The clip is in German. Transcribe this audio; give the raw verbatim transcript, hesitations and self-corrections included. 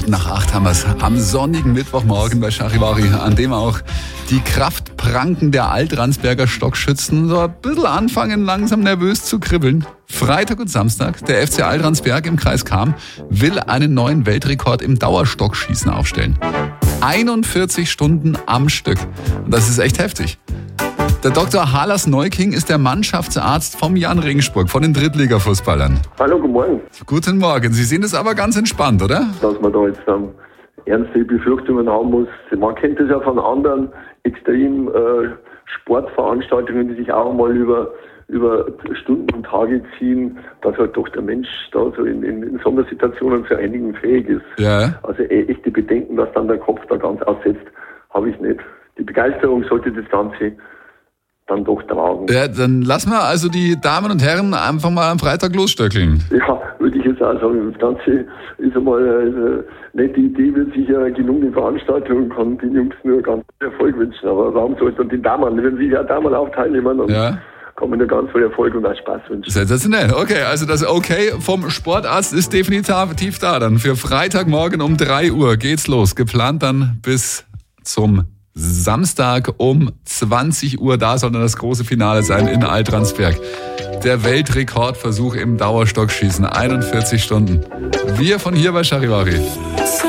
Minuten nach acht haben wir es am sonnigen Mittwochmorgen bei Charivari, an dem auch die Kraftpranken der Altransberger Stockschützen so ein bisschen anfangen, langsam nervös zu kribbeln. Freitag und Samstag, der F C Altransberg im Kreis Cham will einen neuen Weltrekord im Dauerstockschießen aufstellen. einundvierzig Stunden am Stück. Und das ist echt heftig. Der Doktor Halas Neuking ist der Mannschaftsarzt vom Jan Regensburg, von den Drittliga-Fußballern. Hallo, guten Morgen. Guten Morgen. Sie sehen es aber ganz entspannt, oder? Dass man da jetzt ähm, ernste Befürchtungen haben muss. Man kennt das ja von anderen extrem äh, Sportveranstaltungen, die sich auch mal über, über Stunden und Tage ziehen, dass halt doch der Mensch da so in, in, in Sondersituationen zu einigen fähig ist. Ja. Also äh, echte Bedenken, dass dann der Kopf da ganz aussetzt, habe ich nicht. Die Begeisterung sollte das Ganze dann doch tragen. Ja, dann lassen wir also die Damen und Herren einfach mal am Freitag losstöckeln. Ja, würde ich jetzt auch sagen. Das Ganze ist einmal eine nette Idee, wird sicher genug eine Veranstaltung und kann den Jungs nur ganz viel Erfolg wünschen. Aber warum sollte und den Damen, wenn sie ja Damen auch teilnehmen, dann Ja. kann man nur ganz viel Erfolg und auch Spaß wünschen. Sensationell. Okay, also das Okay vom Sportarzt ist definitiv da. Dann für Freitagmorgen um drei Uhr geht's los. Geplant dann bis zum Samstag um zwanzig Uhr. Da soll dann das große Finale sein in Altransberg. Der Weltrekordversuch im Dauerstockschießen. einundvierzig Stunden. Wir von hier bei Charivari.